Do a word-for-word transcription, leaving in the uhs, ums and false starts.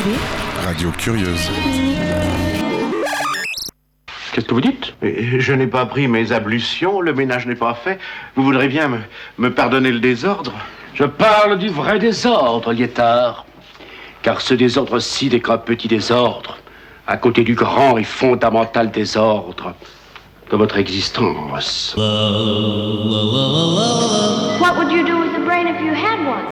Radio Curieuse. Qu'est-ce que vous dites ? Je n'ai pas pris mes ablutions, le ménage n'est pas fait. Vous voudrez bien me, me pardonner le désordre ? Je parle du vrai désordre, Liétard. Car ce désordre-ci n'est qu'un petit désordre, à côté du grand et fondamental désordre de votre existence. What would you do with a brain if you had one?